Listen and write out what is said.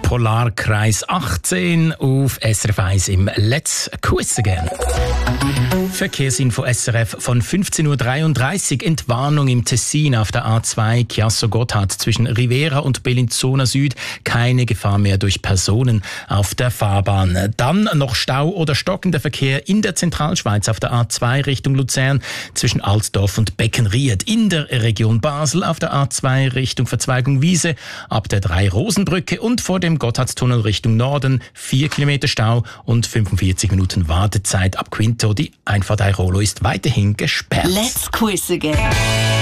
Polarkreis 18 auf SRF 1 im Let's Quiz Again. Verkehrsinfo SRF von 15.33 Uhr. Entwarnung im Tessin auf der A2 Chiasso-Gotthard zwischen Rivera und Bellinzona Süd. Keine Gefahr mehr durch Personen auf der Fahrbahn. Dann noch Stau oder stockender Verkehr in der Zentralschweiz auf der A2 Richtung Luzern zwischen Altdorf und Beckenried. In der Region Basel auf der A2 Richtung Verzweigung Wiese ab der 3-Rosenbrücke und vor dem Gotthardstunnel Richtung Norden 4 Kilometer Stau und 45 Minuten Wartezeit ab Quinto. Die Einfahrt Airolo ist weiterhin gesperrt. Let's Quiz Again.